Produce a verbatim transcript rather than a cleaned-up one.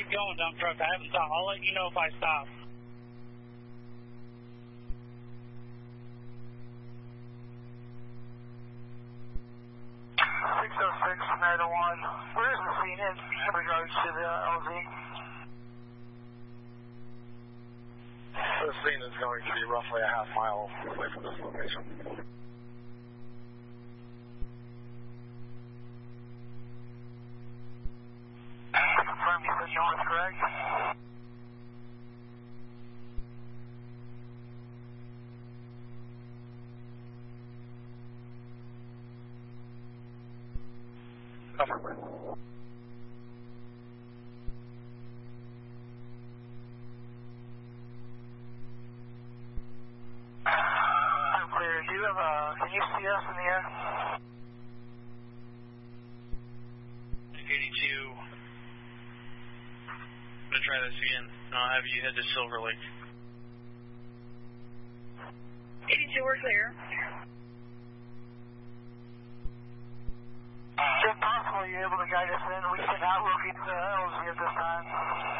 keep going, dump truck. I haven't stopped. I'll let you know if I stop. six oh six, nine oh one. Where is the scene in regards to the L Z? The scene is going to be roughly a half mile away from this location. Confirm you said north, correct? Affirmative. I'm clear. Do you have a, can you see us in the air? eighty-two. I'm going to try this again. I'll have you head to Silver Lake. eighty-two, we're clear. If possible, you're able to guide us in. We cannot locate the L Z at this time.